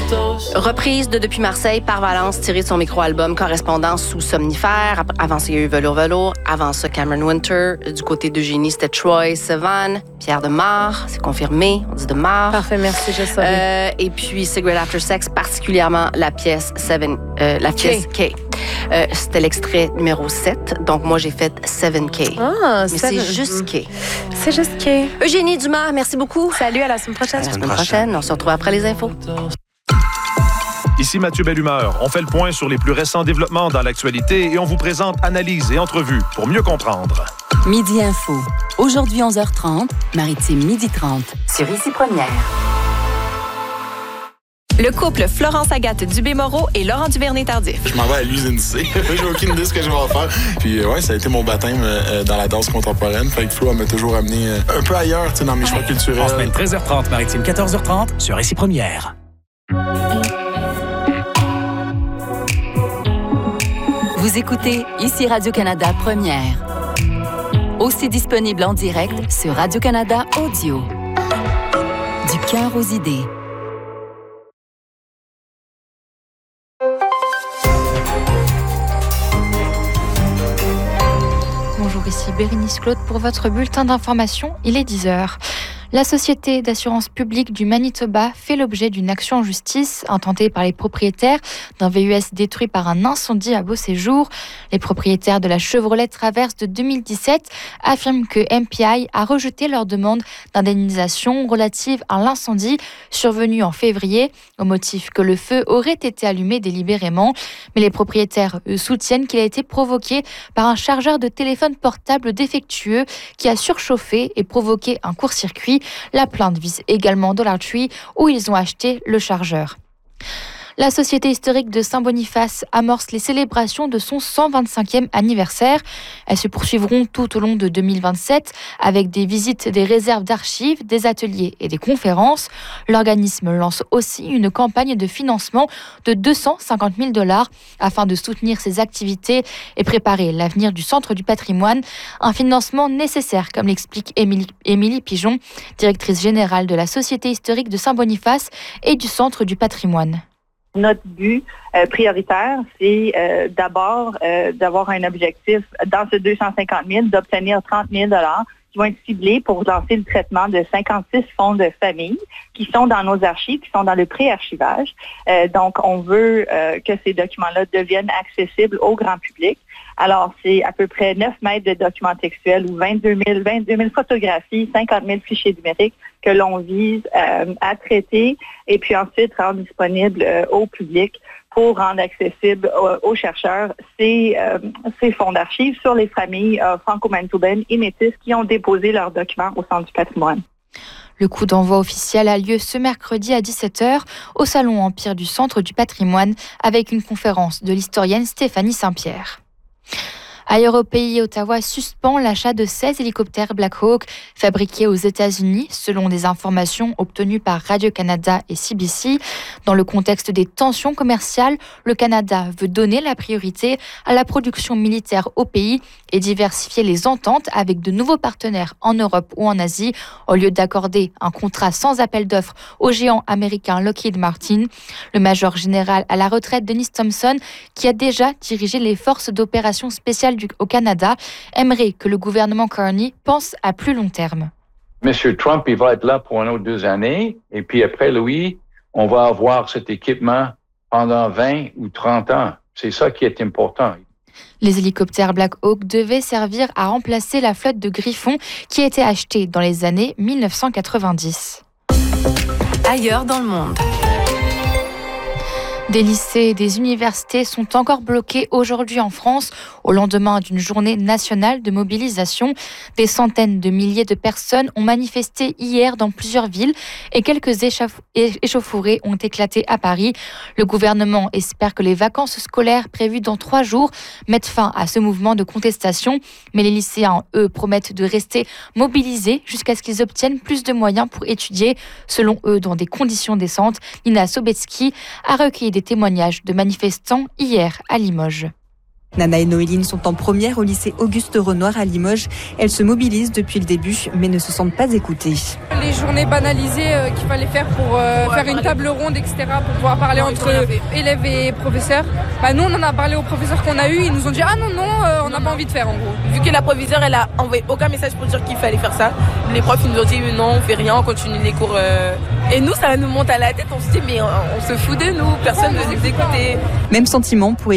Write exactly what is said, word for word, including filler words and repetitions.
Reprise de Depuis Marseille par Valence, tirée de son micro-album Correspondance sous somnifère. Avant ça, il y a eu Velours Velours. Avant ça, Cameron Winter. Du côté d'Eugénie, c'était Troy Sivan. Pierre de Mar, c'est confirmé. On dit de Mar. Parfait, merci, je savais. Euh, et puis Cigarette After Sex, particulièrement la pièce seven, euh, la pièce K. Euh, c'était l'extrait numéro sept. Donc, moi, j'ai fait seven K. Ah, Mais c'est juste K. C'est juste K. Eugénie Dumas, merci beaucoup. Salut, à la semaine prochaine. À la semaine prochaine. On se retrouve après les infos. Ici Mathieu Bellumeur. On fait le point sur les plus récents développements dans l'actualité et on vous présente analyses et entrevues pour mieux comprendre. Midi Info. Aujourd'hui onze heures trente, Maritime midi trente. Sur Ici Première. Le couple Florence Agathe Dubé-Moreau et Laurent Duvernay-Tardif. Je m'en vais à l'usine C. J'ai aucune idée de ce que je vais en faire. Puis ouais, ça a été mon baptême euh, dans la danse contemporaine. Fait que Flo, elle m'a toujours amené euh, un peu ailleurs, tu sais, dans mes choix culturels. En semaine treize heures trente, Maritime quatorze heures trente, sur Ici Première. Vous écoutez Ici Radio-Canada Première. Aussi disponible en direct sur Radio-Canada Audio. Du cœur aux idées. Bonjour, ici Bérénice Claude pour votre bulletin d'information. Il est dix heures. La Société d'assurance publique du Manitoba fait l'objet d'une action en justice intentée par les propriétaires d'un V U S détruit par un incendie à Beauséjour. Les propriétaires de la Chevrolet Traverse de deux mille dix-sept affirment que M P I a rejeté leur demande d'indemnisation relative à l'incendie survenu en février, au motif que le feu aurait été allumé délibérément. Mais les propriétaires, eux, soutiennent qu'il a été provoqué par un chargeur de téléphone portable défectueux qui a surchauffé et provoqué un court-circuit. La plainte vise également Dollar Tree où ils ont acheté le chargeur. La Société historique de Saint-Boniface amorce les célébrations de son cent vingt-cinquième anniversaire. Elles se poursuivront tout au long de deux mille vingt-sept avec des visites des réserves d'archives, des ateliers et des conférences. L'organisme lance aussi une campagne de financement de deux cent cinquante mille dollars afin de soutenir ses activités et préparer l'avenir du Centre du patrimoine. Un financement nécessaire, comme l'explique Émilie, Émilie Pigeon, directrice générale de la Société historique de Saint-Boniface et du Centre du patrimoine. Notre but euh, prioritaire, c'est euh, d'abord euh, d'avoir un objectif dans ce deux cent cinquante mille, d'obtenir trente mille dollars qui vont être ciblés pour lancer le traitement de cinquante-six fonds de famille qui sont dans nos archives, qui sont dans le pré-archivage. Euh, donc, on veut euh, que ces documents-là deviennent accessibles au grand public. Alors, c'est à peu près neuf mètres de documents textuels ou vingt-deux mille, vingt-deux mille photographies, cinquante mille fichiers numériques que l'on vise euh, à traiter et puis ensuite rendre disponibles euh, au public pour rendre accessible euh, aux chercheurs ces, euh, ces fonds d'archives sur les familles euh, franco-manitobaines et métisses qui ont déposé leurs documents au Centre du patrimoine. Le coup d'envoi officiel a lieu ce mercredi à dix-sept heures au Salon Empire du Centre du patrimoine avec une conférence de l'historienne Stéphanie Saint-Pierre. Ailleurs au pays, Ottawa suspend l'achat de seize hélicoptères Black Hawk fabriqués aux États-Unis, selon des informations obtenues par Radio-Canada et C B C. Dans le contexte des tensions commerciales, le Canada veut donner la priorité à la production militaire au pays et diversifier les ententes avec de nouveaux partenaires en Europe ou en Asie, au lieu d'accorder un contrat sans appel d'offres au géant américain Lockheed Martin. Le major général à la retraite Denis Thompson, qui a déjà dirigé les forces d'opération spéciales au Canada, aimerait que le gouvernement Carney pense à plus long terme. Monsieur Trump, il va être là pour une autre deux années, et puis après lui, on va avoir cet équipement pendant vingt ou trente ans. C'est ça qui est important. Les hélicoptères Black Hawk devaient servir à remplacer la flotte de Griffon qui a été achetée dans les années dix-neuf cent quatre-vingt-dix. Ailleurs dans le monde. Des lycées et des universités sont encore bloqués aujourd'hui en France au lendemain d'une journée nationale de mobilisation. Des centaines de milliers de personnes ont manifesté hier dans plusieurs villes et quelques échauf- échauffourées ont éclaté à Paris. Le gouvernement espère que les vacances scolaires prévues dans trois jours mettent fin à ce mouvement de contestation. Mais les lycéens, eux, promettent de rester mobilisés jusqu'à ce qu'ils obtiennent plus de moyens pour étudier, selon eux, dans des conditions décentes. Nina Sobetsky a recueilli des témoignages de manifestants hier à Limoges. Nana et Noéline sont en première au lycée Auguste Renoir à Limoges. Elles se mobilisent depuis le début, mais ne se sentent pas écoutées. Les journées banalisées euh, qu'il fallait faire pour euh, faire une table ronde, et cetera, pour pouvoir parler non, entre élèves et professeurs. Bah, nous, on en a parlé aux professeurs qu'on a eu. Ils nous ont dit ah non non, euh, on n'a pas envie de faire en gros. Vu que la proviseure, elle a envoyé aucun message pour dire qu'il fallait faire ça. Les profs ils nous ont dit non, on fait rien, on continue les cours. Euh... Et nous, ça nous monte à la tête. On se dit mais on, on se fout de nous, personne ne nous écoutait. Même sentiment pour